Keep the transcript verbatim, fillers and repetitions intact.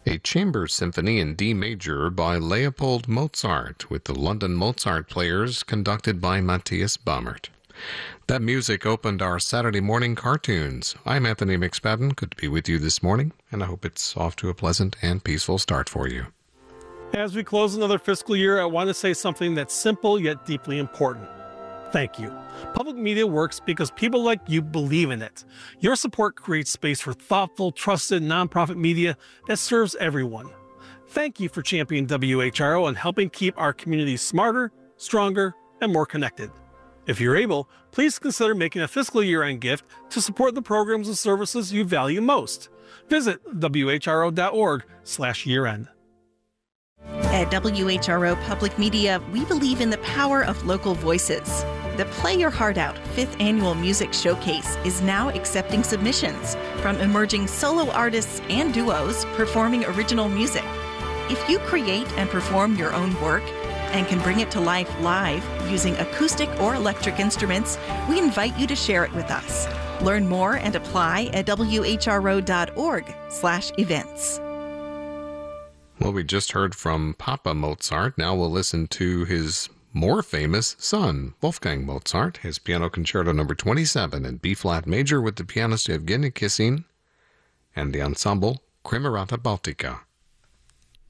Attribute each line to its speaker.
Speaker 1: a chamber symphony in D major by Leopold Mozart with the London Mozart Players conducted by Matthias Baumert. That music opened our Saturday morning cartoons. I'm Anthony McSpadden. Good to be with you this morning, and I hope it's off to a pleasant and peaceful start for you.
Speaker 2: As we close another fiscal year, I want to say something that's simple yet deeply important. Thank you. Public media works because people like you believe in it. Your support creates space for thoughtful, trusted, nonprofit media that serves everyone. Thank you for championing W H R O and helping keep our communities smarter, stronger, and more connected. If you're able, please consider making a fiscal year-end gift to support the programs and services you value most. Visit W H R O dot org slash year-end.
Speaker 3: At W H R O Public Media, we believe in the power of local voices. The Play Your Heart Out fifth Annual Music Showcase is now accepting submissions from emerging solo artists and duos performing original music. If you create and perform your own work and can bring it to life live using acoustic or electric instruments, we invite you to share it with us. Learn more and apply at W H R O dot org slash events.
Speaker 1: Well, we just heard from Papa Mozart. Now we'll listen to his more famous son, Wolfgang Mozart, his Piano Concerto number twenty-seven in B-flat major with the pianist Evgeny Kissin and the ensemble Kremerata Baltica.